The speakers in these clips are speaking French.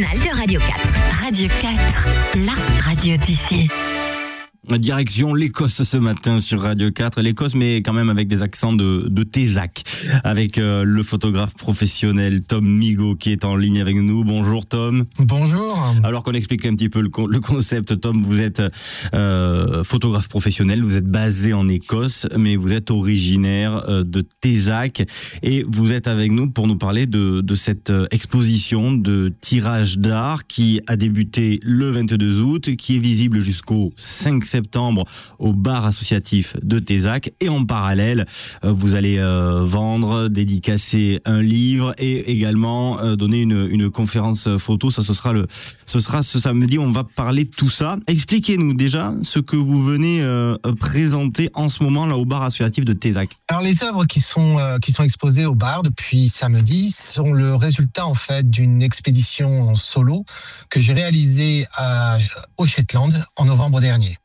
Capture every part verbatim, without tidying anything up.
matinale de Radio quatre. Radio quatre, la radio d'ici. Direction l'Écosse ce matin sur Radio quatre. L'Écosse, mais quand même avec des accents de, de Tézac. Avec euh, le photographe professionnel Tom Migaud qui est en ligne avec nous. Bonjour Tom. Bonjour. Alors qu'on explique un petit peu le, le concept, Tom, vous êtes euh, photographe professionnel, vous êtes basé en Écosse, mais vous êtes originaire euh, de Tézac. Et vous êtes avec nous pour nous parler de, de cette exposition de tirage d'art qui a débuté le vingt-deux août, qui est visible jusqu'au cinq septembre au bar associatif de Tézac, et en parallèle vous allez euh, vendre, dédicacer un livre et également euh, donner une, une conférence photo. Ça ce sera le ce sera ce samedi. On va parler de tout ça. Expliquez-nous déjà ce que vous venez euh, présenter en ce moment là au bar associatif de Tézac. Alors les œuvres qui sont euh, qui sont exposées au bar depuis samedi sont le résultat en fait d'une expédition en solo que j'ai réalisée à, au Shetland en novembre dernier.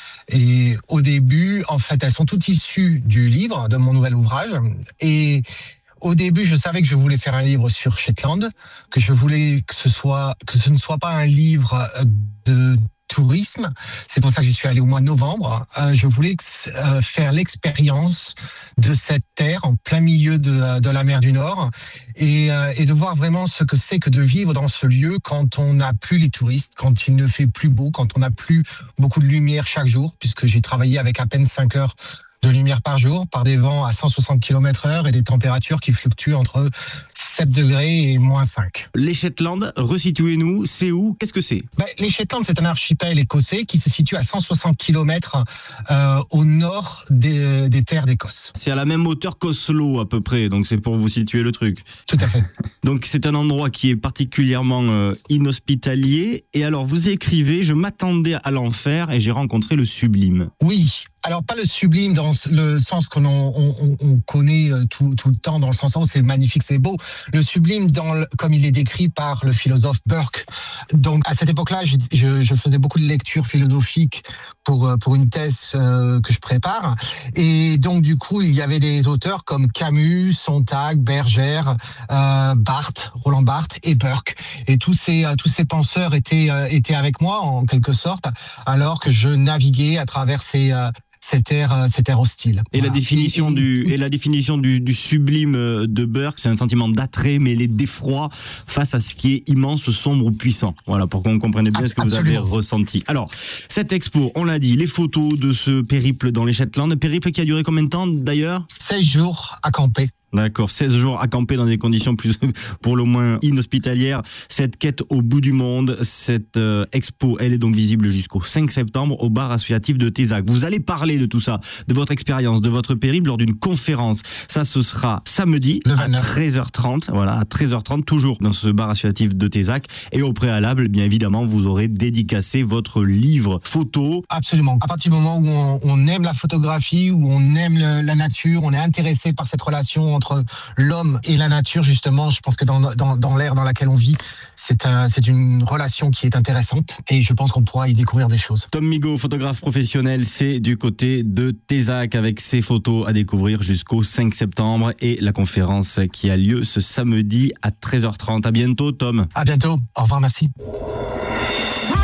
Et au début, en fait, elles sont toutes issues du livre, de mon nouvel ouvrage. Et au début, je savais que je voulais faire un livre sur Shetland, que je voulais que ce soit, que ce ne soit pas un livre de tourisme. C'est pour ça que j'y suis allé au mois de novembre. Euh, je voulais euh, faire l'expérience de cette terre en plein milieu de, de la mer du Nord et, euh, et de voir vraiment ce que c'est que de vivre dans ce lieu quand on n'a plus les touristes, quand il ne fait plus beau, quand on n'a plus beaucoup de lumière chaque jour, puisque j'ai travaillé avec à peine cinq heures de lumière par jour, par des vents à cent soixante kilomètres heure et des températures qui fluctuent entre sept degrés et moins cinq. Les Shetland, resituez-nous, c'est où? Qu'est-ce que c'est? Ben, les Shetland, c'est un archipel écossais qui se situe à cent soixante kilomètres euh, au nord des, des terres d'Écosse. C'est à la même hauteur qu'Oslo à peu près, donc c'est pour vous situer le truc. Tout à fait. Donc c'est un endroit qui est particulièrement euh, inhospitalier. Et alors vous écrivez, je m'attendais à l'enfer et j'ai rencontré le sublime. Oui. Alors pas le sublime dans le sens qu'on on, on, on connaît tout, tout le temps, dans le sens où c'est magnifique, c'est beau. Le sublime, dans le, comme il est décrit par le philosophe Burke. Donc à cette époque-là, je, je, je faisais beaucoup de lectures philosophiques pour pour une thèse euh, que je prépare. Et donc du coup, il y avait des auteurs comme Camus, Sontag, Bergère, euh, Barthes, Roland Barthes et Burke. Et tous ces tous ces penseurs étaient étaient avec moi en quelque sorte, alors que je naviguais à travers ces cette ère, cette ère hostile. Et voilà. la définition et, du et la définition du, du sublime de Burke, c'est un sentiment d'attrait mêlé d'effroi face à ce qui est immense, sombre ou puissant. Voilà, pour qu'on comprenne bien ce que Absolument. Vous avez ressenti. Alors, cette expo, on l'a dit, les photos de ce périple dans les Shetland, périple qui a duré combien de temps d'ailleurs? seize jours à camper. D'accord, seize jours à camper dans des conditions plus pour le moins inhospitalières. Cette quête au bout du monde, cette euh, expo, elle est donc visible jusqu'au cinq septembre au bar associatif de Tézac. Vous allez parler de tout ça, de votre expérience, de votre périple lors d'une conférence. Ça, ce sera samedi à treize heures trente. Voilà, à treize heures trente, toujours dans ce bar associatif de Tézac. Et au préalable, bien évidemment, vous aurez dédicacé votre livre photo. Absolument. À partir du moment où on, on aime la photographie, où on aime le, la nature, on est intéressé par cette relation entre l'homme et la nature, justement, je pense que dans, dans, dans l'ère dans laquelle on vit, c'est, un, c'est une relation qui est intéressante et je pense qu'on pourra y découvrir des choses. Tom Migaud, photographe professionnel, c'est du côté de Tézac avec ses photos à découvrir jusqu'au cinq septembre et la conférence qui a lieu ce samedi à treize heures trente. À bientôt, Tom. À bientôt. Au revoir, merci.